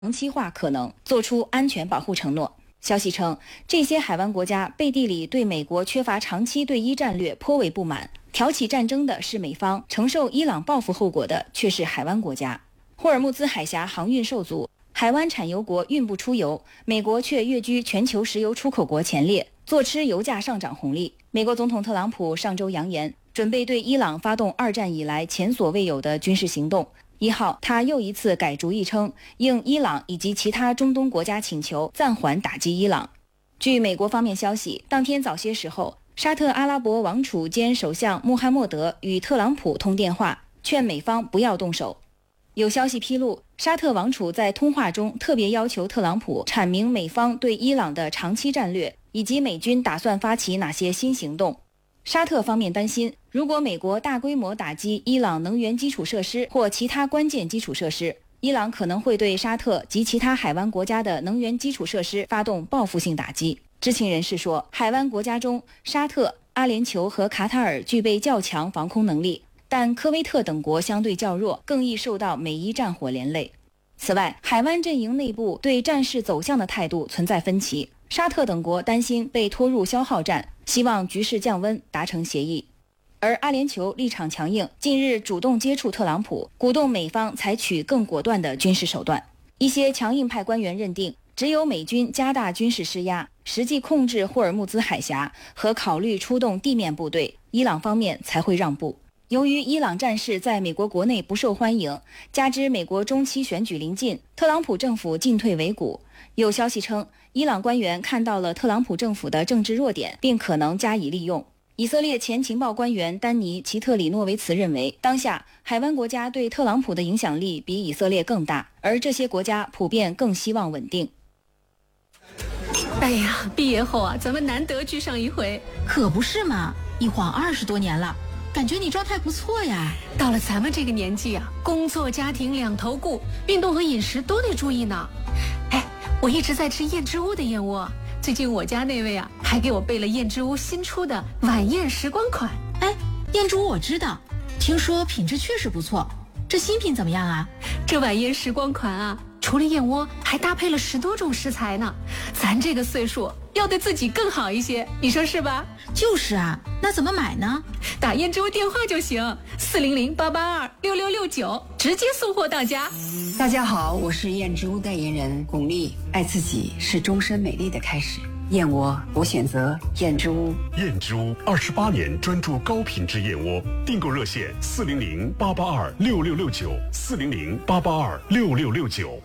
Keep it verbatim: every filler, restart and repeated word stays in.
长期化可能，做出安全保护承诺。消息称，这些海湾国家背地里对美国缺乏长期对伊战略颇为不满，挑起战争的是美方，承受伊朗报复后果的却是海湾国家。霍尔木兹海峡航运受阻，海湾产油国运不出油，美国却跃居全球石油出口国前列，坐吃油价上涨红利。美国总统特朗普上周扬言，准备对伊朗发动二战以来前所未有的军事行动。一号，他又一次改主意称，应伊朗以及其他中东国家请求，暂缓打击伊朗。据美国方面消息，当天早些时候，沙特阿拉伯王储兼首相穆罕默德与特朗普通电话，劝美方不要动手。有消息披露，沙特王储在通话中特别要求特朗普阐明美方对伊朗的长期战略，以及美军打算发起哪些新行动。沙特方面担心，如果美国大规模打击伊朗能源基础设施或其他关键基础设施，伊朗可能会对沙特及其他海湾国家的能源基础设施发动报复性打击。知情人士说，海湾国家中，沙特、阿联酋和卡塔尔具备较强防空能力，但科威特等国相对较弱，更易受到美伊战火连累。此外，海湾阵营内部对战事走向的态度存在分歧，沙特等国担心被拖入消耗战，希望局势降温，达成协议。而阿联酋立场强硬，近日主动接触特朗普，鼓动美方采取更果断的军事手段。一些强硬派官员认定，只有美军加大军事施压，实际控制霍尔木兹海峡和考虑出动地面部队，伊朗方面才会让步。由于伊朗战事在美国国内不受欢迎，加之美国中期选举临近，特朗普政府进退维谷。有消息称，伊朗官员看到了特朗普政府的政治弱点，并可能加以利用。以色列前情报官员丹尼·齐特里诺维茨认为，当下海湾国家对特朗普的影响力比以色列更大，而这些国家普遍更希望稳定。 哎呀，毕业后啊，咱们难得聚上一回。 可不是嘛，一晃二十多年了，感觉你状态不错呀。 到了咱们这个年纪啊，工作家庭两头顾，运动和饮食都得注意呢。哎，我一直在吃燕之屋的燕窝，最近我家那位啊，还给我备了燕之屋新出的晚宴时光款。 哎，燕之屋我知道，听说品质确实不错，这新品怎么样啊？ 这晚宴时光款啊，除了燕窝，还搭配了十多种食材呢。咱这个岁数要对自己更好一些，你说是吧？ 就是啊，那怎么买呢？ 打燕之屋电话就行，四零零八八二六六六九，直接送货到家。 大家好，我是燕之屋代言人巩俐。爱自己是终身美丽的开始，燕窝我选择燕之屋。 燕之屋二十八年专注高品质燕窝，订购热线四零零八八二六六六九，四零零八八二六六六九。